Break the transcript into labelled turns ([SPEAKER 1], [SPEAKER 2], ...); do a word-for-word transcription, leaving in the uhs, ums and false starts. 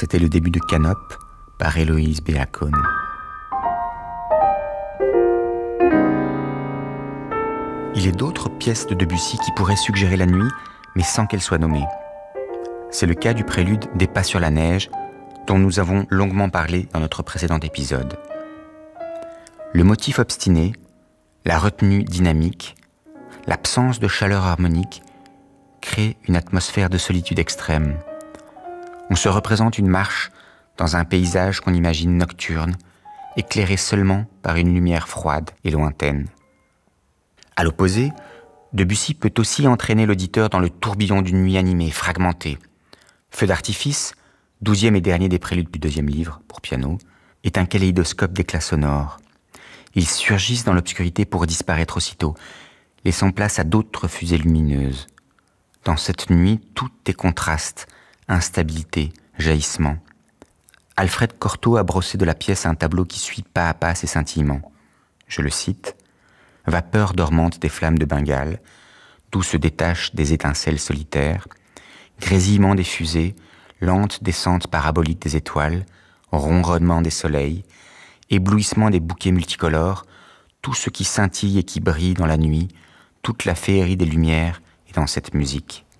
[SPEAKER 1] C'était le début de Canop par Héloïse Béacon. Il est d'autres pièces de Debussy qui pourraient suggérer la nuit, mais sans qu'elles soient nommées. C'est le cas du prélude des Pas sur la neige, dont nous avons longuement parlé dans notre précédent épisode. Le motif obstiné, la retenue dynamique, l'absence de chaleur harmonique créent une atmosphère de solitude extrême. On se représente une marche dans un paysage qu'on imagine nocturne, éclairé seulement par une lumière froide et lointaine. À l'opposé, Debussy peut aussi entraîner l'auditeur dans le tourbillon d'une nuit animée, fragmentée. Feu d'artifice, douzième et dernier des préludes du deuxième livre, pour piano, est un kaléidoscope d'éclats sonores. Ils surgissent dans l'obscurité pour disparaître aussitôt, laissant place à d'autres fusées lumineuses. Dans cette nuit, tout est contraste, instabilité, jaillissement. Alfred Cortot a brossé de la pièce un tableau qui suit pas à pas ses scintillements. Je le cite. « Vapeur dormante des flammes de Bengale, d'où se détachent des étincelles solitaires, grésillement des fusées, lente descente parabolique des étoiles, ronronnement des soleils, éblouissement des bouquets multicolores, tout ce qui scintille et qui brille dans la nuit, toute la féerie des lumières est dans cette musique.